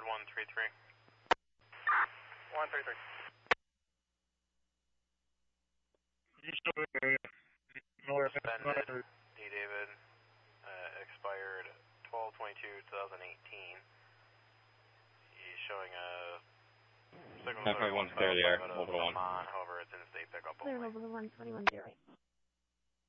133. 133. Suspended, D. David, expired 12/22/2018. He's showing a signal. 9.1 clear the air, over 1. However, it's in state pickup. Clear over the 121 0.